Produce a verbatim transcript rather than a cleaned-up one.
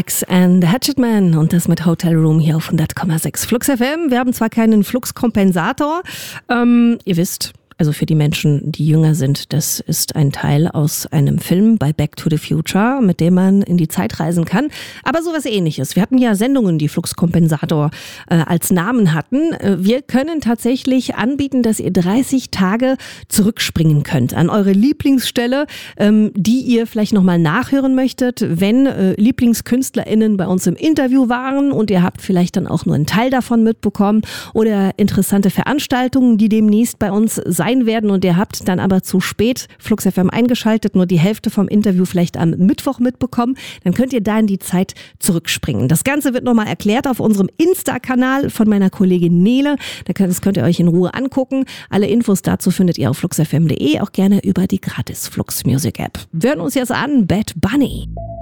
Max and the Hatchet Man und das mit Hotel Room hier auf hundert Komma sechs Flux F M. Wir haben zwar keinen Fluxkompensator, ähm, ihr wisst, also für die Menschen, die jünger sind, das ist ein Teil aus einem Film bei Back to the Future, mit dem man in die Zeit reisen kann. Aber sowas Ähnliches. Wir hatten ja Sendungen, die Fluxkompensator äh, als Namen hatten. Äh, wir können tatsächlich anbieten, dass ihr dreißig Tage zurückspringen könnt an eure Lieblingsstelle, ähm, die ihr vielleicht nochmal nachhören möchtet, wenn äh, LieblingskünstlerInnen bei uns im Interview waren und ihr habt vielleicht dann auch nur einen Teil davon mitbekommen oder interessante Veranstaltungen, die demnächst bei uns sein werden und ihr habt dann aber zu spät Flux F M eingeschaltet, nur die Hälfte vom Interview vielleicht am Mittwoch mitbekommen, dann könnt ihr da in die Zeit zurückspringen. Das Ganze wird nochmal erklärt auf unserem Insta-Kanal von meiner Kollegin Nele. Das könnt ihr euch in Ruhe angucken. Alle Infos dazu findet ihr auf flux f m punkt de, auch gerne über die gratis Flux Music App. Wir hören uns jetzt an, Bad Bunny.